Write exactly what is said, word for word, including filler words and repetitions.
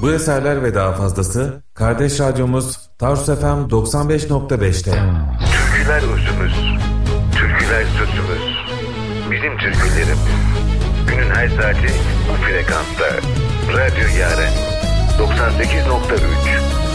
Bu eserler ve daha fazlası kardeş radyomuz Tarsus F M doksan beş nokta beş'te. Türküler özümüz, türküler sözümüz, bizim türkülerimiz. Günün her saati bu frekansta. Radyo Yaren doksan sekiz nokta üç.